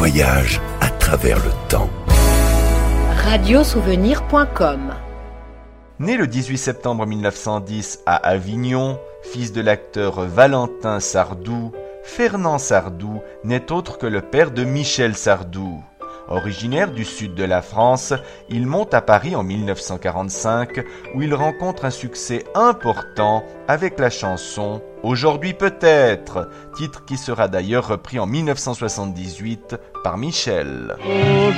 voyage à travers le temps. Radiosouvenir.com. Né le 18 septembre 1910 à Avignon, fils de l'acteur Valentin Sardou, Fernand Sardou n'est autre que le père de Michel Sardou. Originaire du sud de la France, il monte à Paris en 1945 où il rencontre un succès important avec la chanson « Aujourd'hui peut-être », titre qui sera d'ailleurs repris en 1978 par Michel.